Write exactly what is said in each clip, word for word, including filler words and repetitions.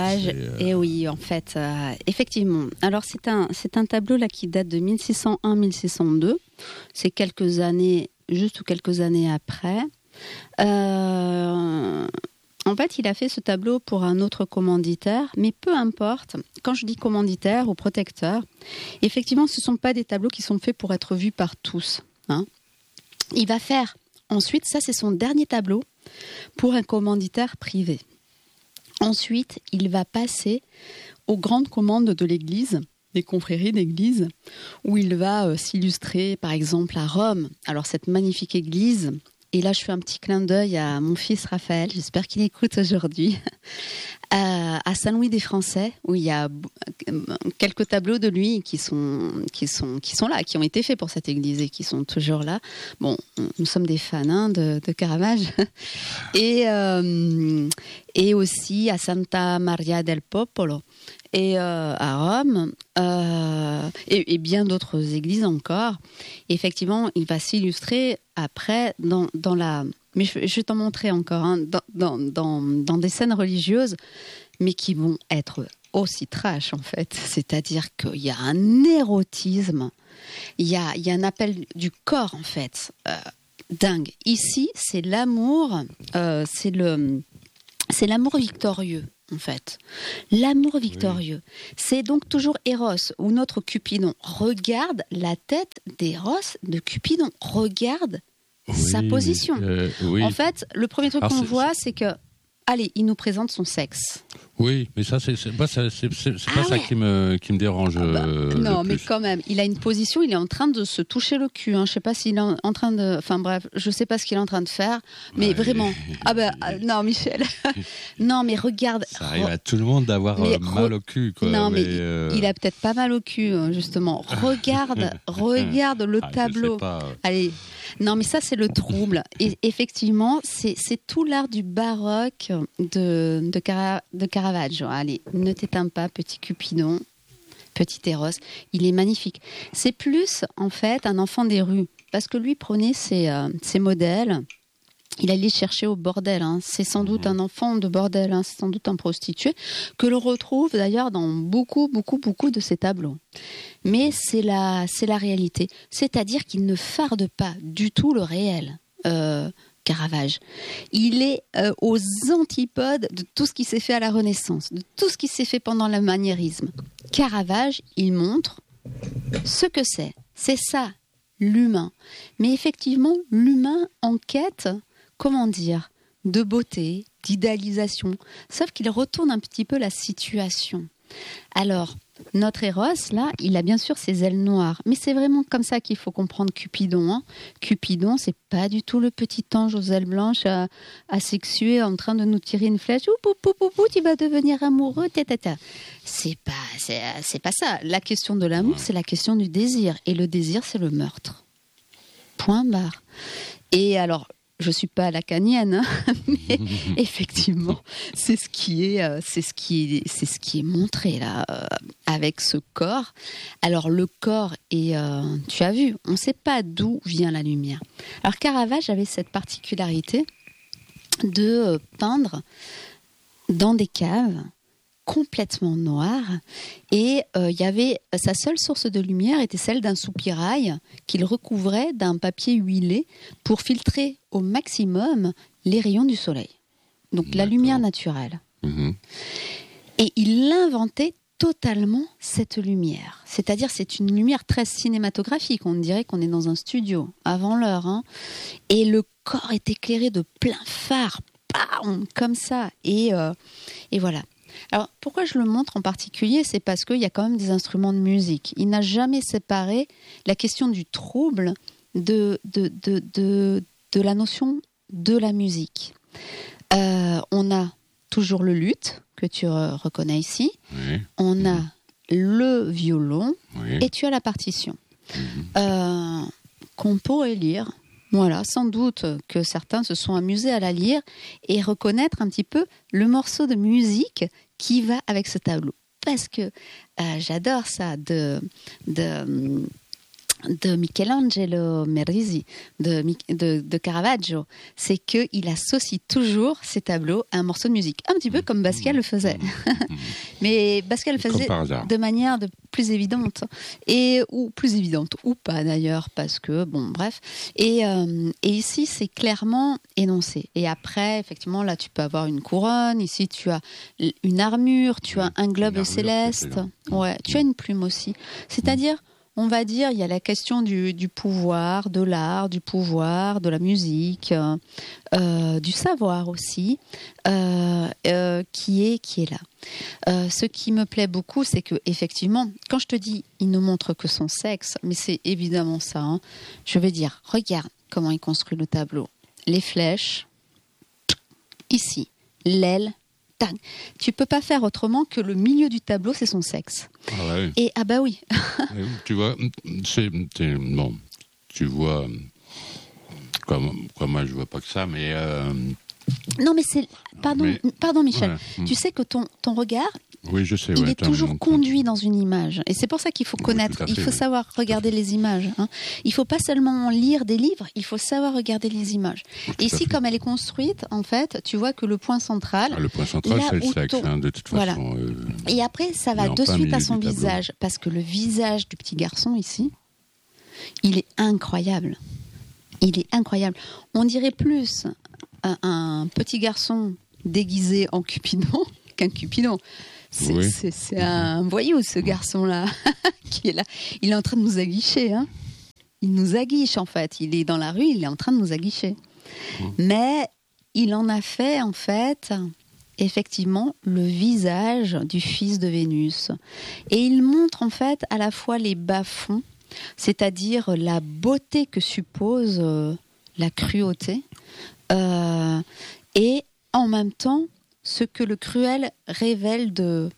Caravage, et euh... eh oui, en fait, euh, effectivement. Alors, c'est un, c'est un tableau là qui date de mille six cent un à mille six cent deux. C'est quelques années, juste ou quelques années après. Euh, en fait, il a fait ce tableau pour un autre commanditaire, mais peu importe. Quand je dis commanditaire ou protecteur, effectivement, ce ne sont pas des tableaux qui sont faits pour être vus par tous. Hein. Il va faire, ensuite, ça c'est son dernier tableau, pour un commanditaire privé. Ensuite, il va passer aux grandes commandes de l'Église, des confréries d'Église, où il va euh, s'illustrer, par exemple, à Rome. Alors, cette magnifique église, et là, je fais un petit clin d'œil à mon fils Raphaël, j'espère qu'il écoute aujourd'hui, à, à Saint-Louis des Français, où il y a quelques tableaux de lui qui sont, qui sont, qui sont là, qui ont été faits pour cette église et qui sont toujours là. Bon, nous sommes des fans hein, de, de Caravage. Et, euh, et aussi à Santa Maria del Popolo. Et euh, à Rome, euh, et, et bien d'autres églises encore. Et effectivement, il va s'illustrer après dans, dans la... Mais je, je vais t'en montrer encore, hein, dans, dans, dans, dans des scènes religieuses, mais qui vont être aussi trash, en fait. C'est-à-dire qu'il y a un érotisme, il y a, il y a un appel du corps, en fait, euh, dingue. Ici, c'est l'amour, euh, c'est le, c'est l'amour victorieux. En fait, l'amour victorieux, oui. C'est donc toujours Eros ou notre Cupidon. Regarde la tête d'Eros, de Cupidon. Regarde oui, sa position. Euh, oui. En fait, le premier truc Alors, qu'on c'est, voit, c'est que, allez, il nous présente son sexe. Oui, mais ça, c'est, c'est, moi, ça, c'est, c'est, c'est pas ah ça ouais. qui me, qui me dérange. Ah bah, euh, non, mais quand même, il a une position, il est en train de se toucher le cul. Hein. Je sais pas s'il est en train de, enfin bref, je sais pas ce qu'il est en train de faire, mais ouais, vraiment. Ah ben bah, non, Michel. non, mais regarde. Ça arrive à tout le monde d'avoir mais, euh, mal au cul, quoi. Non, mais, mais euh... il a peut-être pas mal au cul, justement. Regarde, regarde le ah, tableau. Allez. Non, mais ça, c'est le trouble. Et effectivement, c'est, c'est tout l'art du baroque de, de, Cara, de Caravaggio. Allez, ne t'éteins pas, petit Cupidon, petit Eros. Il est magnifique. C'est plus, en fait, un enfant des rues. Parce que lui prenait ses, euh, ses modèles. Il allait chercher au bordel. Hein. C'est sans doute un enfant de bordel. Hein. C'est sans doute un prostitué que l'on retrouve d'ailleurs dans beaucoup, beaucoup, beaucoup de ses tableaux. Mais c'est la, c'est la réalité. C'est-à-dire qu'il ne farde pas du tout le réel, euh, Caravage. Il est euh, aux antipodes de tout ce qui s'est fait à la Renaissance, de tout ce qui s'est fait pendant le maniérisme. Caravage, il montre ce que c'est. C'est ça, l'humain. Mais effectivement, l'humain en quête... comment dire, de beauté, d'idéalisation, sauf qu'il retourne un petit peu la situation. Alors, notre Eros, là, il a bien sûr ses ailes noires, mais c'est vraiment comme ça qu'il faut comprendre Cupidon. Hein. Cupidon, c'est pas du tout le petit ange aux ailes blanches, asexué, en train de nous tirer une flèche. Oup, oup, oup, oup, oup, tu vas devenir amoureux, tata. C'est pas, c'est, c'est pas ça. La question de l'amour, c'est la question du désir, et le désir, c'est le meurtre. Point barre. Et alors, je ne suis pas lacanienne, hein, mais effectivement, c'est ce qui est, euh, c'est ce qui est, c'est ce qui est montré là, euh, avec ce corps. Alors le corps est, euh, tu as vu, on ne sait pas d'où vient la lumière. Alors Caravage avait cette particularité de euh, peindre dans des caves complètement noir, et il euh, y avait sa seule source de lumière était celle d'un soupirail qu'il recouvrait d'un papier huilé pour filtrer au maximum les rayons du soleil. Donc D'accord. La lumière naturelle. Mmh. Et il inventait totalement cette lumière. C'est-à-dire, c'est une lumière très cinématographique. On dirait qu'on est dans un studio avant l'heure. Hein. Et le corps est éclairé de plein phare, bam, comme ça. Et, euh, et voilà. Alors, pourquoi je le montre en particulier, c'est parce qu'il y a quand même des instruments de musique. Il n'a jamais séparé la question du trouble de, de, de, de, de la notion de la musique. Euh, on a toujours le luth, que tu re- reconnais ici. Oui. On a le violon, oui. Et tu as la partition. Mmh. Euh, qu'on pourrait lire. Voilà, sans doute que certains se sont amusés à la lire et reconnaître un petit peu le morceau de musique qui va avec ce tableau. Parce que euh, j'adore ça, de, de, de Michelangelo Merisi, de, de, de Caravaggio, c'est qu'il associe toujours ses tableaux à un morceau de musique, un petit peu comme Basquiat le faisait. Mais Basquiat le faisait de manière de plus évidente, et, ou plus évidente, ou pas d'ailleurs, parce que, bon, bref. Et, euh, et ici, c'est clairement énoncé. Et après, effectivement, là, tu peux avoir une couronne, ici, tu as une armure, tu as un globe céleste, ouais, tu as une plume aussi. C'est-à-dire, on va dire, il y a la question du, du pouvoir, de l'art, du pouvoir, de la musique, euh, euh, du savoir aussi, euh, euh, qui est qui est là. Euh, ce qui me plaît beaucoup, c'est que effectivement, quand je te dis, il ne montre que son sexe, mais c'est évidemment ça. Hein, je vais dire, regarde comment il construit le tableau. Les flèches, ici, l'aile. Tac. Tu peux pas faire autrement que le milieu du tableau, c'est son sexe. Ah ouais. Et ah bah oui. Tu vois, c'est, c'est bon. Tu vois, comme, comme moi je vois pas que ça, mais. Euh, non mais c'est pardon, mais, pardon Michel. Ouais. Tu sais que ton ton regard. Oui, je sais. Il ouais, est toujours conduit dans une image. Et c'est pour ça qu'il faut connaître, oui, il faut oui. savoir regarder les images. Hein. Il ne faut pas seulement lire des livres, il faut savoir regarder les images. Oui, et ici, comme elle est construite, en fait, tu vois que le point central... Ah, le point central, c'est le sexe, ton... hein, de toute voilà. façon. Euh... Et après, ça va de suite à son visage. Parce que le visage du petit garçon, ici, il est incroyable. Il est incroyable. On dirait plus un, un petit garçon déguisé en Cupidon qu'un Cupidon. C'est, oui. c'est, c'est un voyou, ce garçon-là, qui est là. Il est en train de nous aguicher. Hein. Il nous aguiche, en fait. Il est dans la rue, il est en train de nous aguicher. Mmh. Mais il en a fait, en fait, effectivement, le visage du fils de Vénus. Et il montre, en fait, à la fois les bas-fonds, c'est-à-dire la beauté que suppose euh, la cruauté, euh, et en même temps, ce que le cruel révèle de,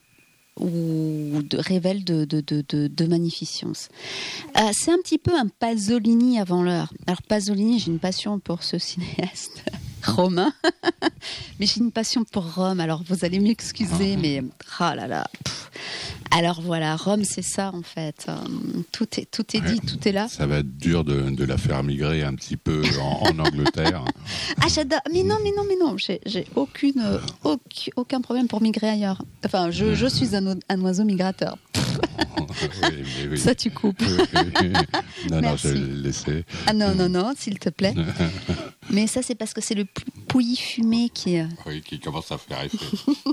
ou de, révèle de, de, de, de, de magnificence. Euh, c'est un petit peu un Pasolini avant l'heure. Alors Pasolini, j'ai une passion pour ce cinéaste romain, mais j'ai une passion pour Rome. Alors vous allez m'excuser, mais ah là là. Pff. Alors voilà, Rome, c'est ça en fait. Tout est, tout est dit, ouais, tout est là. Ça va être dur de, de la faire migrer un petit peu en, en Angleterre. Ah j'adore. Mais non, mais non, mais non. J'ai, j'ai aucune, euh, aucun, aucun problème pour migrer ailleurs. Enfin, je, je suis un, un oiseau migrateur. Oui, oui. Ça, tu coupes. non, non, je vais le laisser. Ah non, non, non, s'il te plaît. Mais ça, c'est parce que c'est le pouilly fumé qui est... Oui, qui commence à faire effet.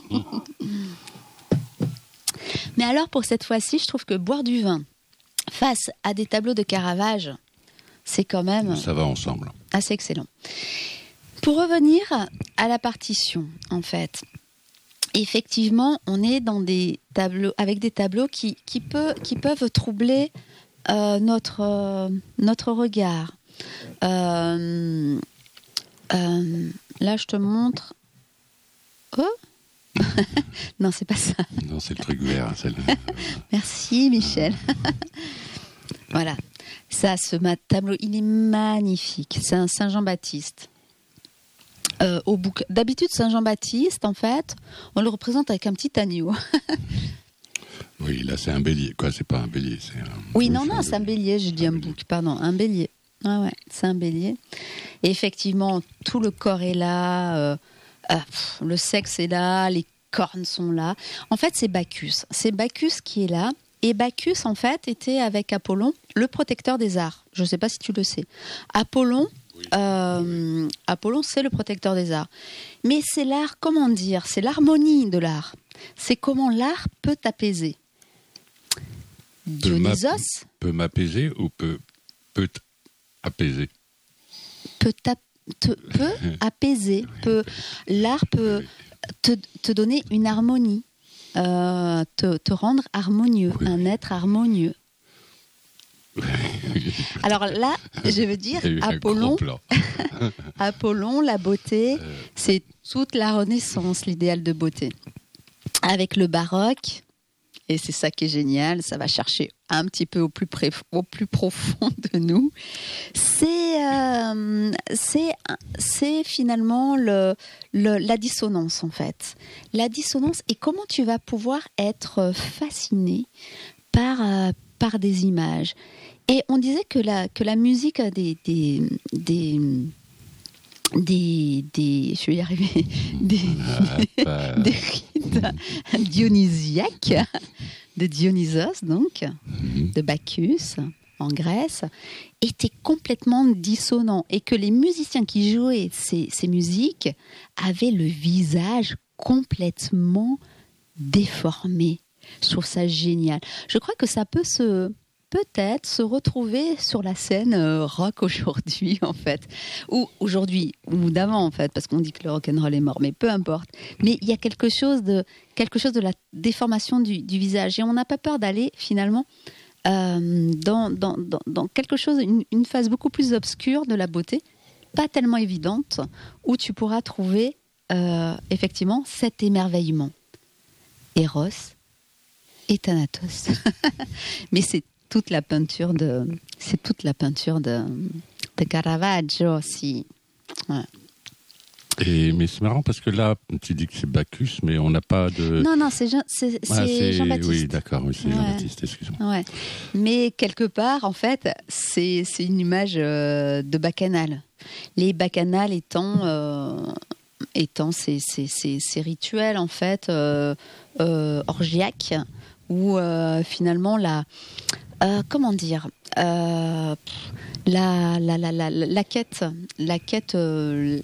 Mais alors, pour cette fois-ci, je trouve que boire du vin face à des tableaux de Caravage, c'est quand même... Ça va ensemble. Assez excellent. Pour revenir à la partition, en fait... Effectivement, on est dans des tableaux, avec des tableaux qui, qui, peut, qui peuvent troubler euh, notre, euh, notre regard. Euh, euh, là, je te montre. Oh non, c'est pas ça. Non, c'est le truc vert. C'est le... Merci, Michel. Voilà. Ça, ce tableau, il est magnifique. C'est un Saint-Jean-Baptiste. Euh, au bouc... D'habitude, Saint-Jean-Baptiste, en fait, on le représente avec un petit agneau. Oui, là, c'est un bélier. Quoi, c'est pas un bélier, c'est un... Oui, oui non, non, c'est un bélier. J'ai dit un bouc, pardon, un bélier. Ah ouais, c'est un bélier. Et effectivement, tout le corps est là, euh, euh, pff, le sexe est là, les cornes sont là. En fait, c'est Bacchus. C'est Bacchus qui est là. Et Bacchus, en fait, était avec Apollon, le protecteur des arts. Je ne sais pas si tu le sais. Apollon... Euh, Apollon, c'est le protecteur des arts. Mais c'est l'art, comment dire, c'est l'harmonie de l'art. C'est comment l'art peut t'apaiser. Dionysos peut m'apaiser ou peut, peut apaiser Peut, te, peut apaiser. Peut, l'art peut te, te donner une harmonie, euh, te, te rendre harmonieux, oui. Un être harmonieux. Alors là, je veux dire, Apollon, Apollon, la beauté, euh... c'est toute la Renaissance, l'idéal de beauté. Avec le baroque, et c'est ça qui est génial, ça va chercher un petit peu au plus, pré... au plus profond de nous, c'est, euh, c'est, c'est finalement le, le, la dissonance en fait. La dissonance et comment tu vas pouvoir être fasciné par, euh, par des images. Et on disait que la, que la musique a des, des, des, des, des je vais y arriver, des, ah, des rites dionysiaques, de Dionysos donc, mm-hmm. de Bacchus en Grèce, étaient complètement dissonants et que les musiciens qui jouaient ces, ces musiques avaient le visage complètement déformé. Je trouve ça génial. Je crois que ça peut se... peut-être se retrouver sur la scène euh, rock aujourd'hui, en fait. Ou aujourd'hui, ou d'avant, en fait, parce qu'on dit que le rock'n'roll est mort, mais peu importe. Mais il y a quelque chose de, quelque chose de la déformation du, du visage. Et on n'a pas peur d'aller, finalement, euh, dans, dans, dans, dans quelque chose, une, une phase beaucoup plus obscure de la beauté, pas tellement évidente, où tu pourras trouver, euh, effectivement, cet émerveillement. Eros et Thanatos. Mais c'est toute la peinture de, c'est toute la peinture de, de Caravaggio aussi. Ouais. Et, mais c'est marrant parce que là, tu dis que c'est Bacchus, mais on n'a pas de... Non, non, c'est, Jean, c'est, ah, c'est Jean-Baptiste. Oui, d'accord, oui, c'est ouais. Jean-Baptiste, excuse-moi. Ouais. Mais quelque part, en fait, c'est, c'est une image euh, de bacchanal. Les bacchanales étant... Euh, étant ces, ces, ces, ces rituels, en fait, euh, euh, orgiaques, où euh, finalement, la... Euh, comment dire euh, la, la, la, la, la quête, la quête euh,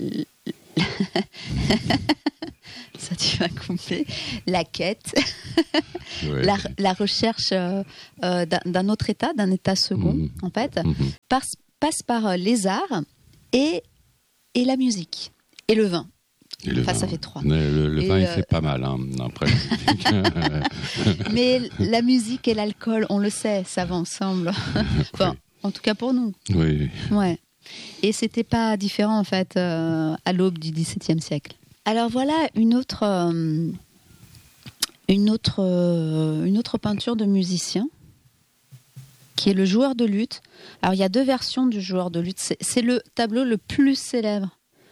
ça tu vas couper, la quête, ouais. la, la recherche euh, d'un, d'un autre état, d'un état second, mmh. en fait, mmh. passe, passe par les arts et, et la musique, et le vin. Et le enfin, vin, ça fait trois. Le, le vin, euh... il fait pas mal, hein, après. Mais la musique et l'alcool, on le sait, ça va ensemble. Enfin, oui. En tout cas pour nous. Oui. Ouais. Et c'était pas différent, en fait, euh, à l'aube du dix-septième siècle. Alors voilà une autre, euh, une autre, euh, une autre peinture de musicien, qui est le joueur de luth. Alors il y a deux versions du joueur de luth. C'est, c'est le tableau le plus célèbre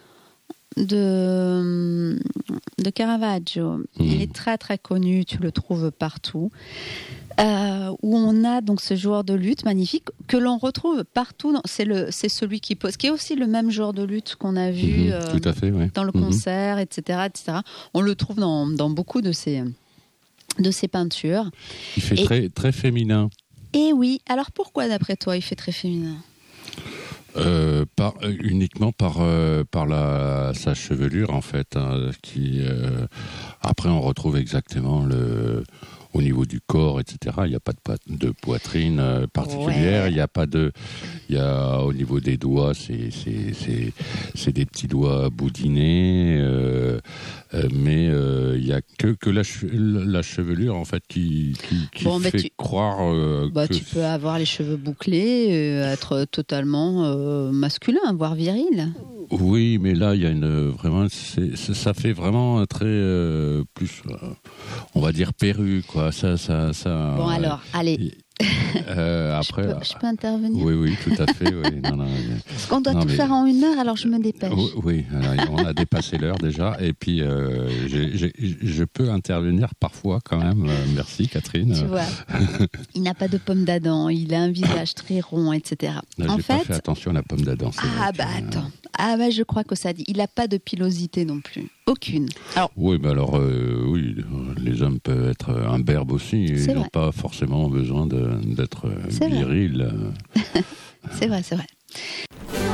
de, de Caravaggio. Mmh. Il est très très connu, tu le trouves partout. Euh, où on a donc ce joueur de luth magnifique que l'on retrouve partout. Dans, c'est, le, c'est celui qui pose, qui est aussi le même joueur de luth qu'on a vu mmh, euh, tout à fait, ouais. dans le concert, mmh. et cetera, et cetera. On le trouve dans, dans beaucoup de ces, de ces peintures. Il fait et, très, très féminin. Et oui, alors pourquoi d'après toi il fait très féminin ? Euh, par, euh, uniquement par euh, par la sa chevelure en fait, hein, qui euh, après on retrouve exactement le au niveau du corps, et cetera. Il n'y a pas de, de poitrine euh, particulière. Ouais. Il n'y a pas de, il y a au niveau des doigts, c'est c'est c'est c'est des petits doigts boudinés, euh, euh, mais euh, il y a que que la che- la chevelure en fait qui qui, qui bon, fait tu, croire. Euh, bah, que tu peux avoir les cheveux bouclés, euh, être totalement euh, masculin, voire viril. Oui, mais là il y a une vraiment, c'est, ça fait vraiment très euh, plus, euh, on va dire perruque quoi. Ça, ça, ça. Bon alors, euh, allez. Euh, après, je, peux, je peux intervenir. Oui, oui, tout à fait. Oui. Non, non, Parce qu'on doit non, tout mais, faire en une heure, alors je me dépêche. Oui, alors, on a dépassé l'heure déjà, et puis euh, j'ai, j'ai, je peux intervenir parfois quand même. Euh, merci Catherine. Tu vois, il n'a pas de pomme d'Adam, il a un visage très rond, et cetera. Là, en j'ai fait, pas fait attention à la pomme d'Adam. Ah bah que, attends, ah bah je crois que ça dit. Il n'a pas de pilosité non plus, aucune. Alors, oui, mais alors euh, oui, les hommes peuvent être imberbes aussi, ils n'ont pas forcément besoin de, d'être c'est viril. Vrai. c'est vrai, c'est vrai.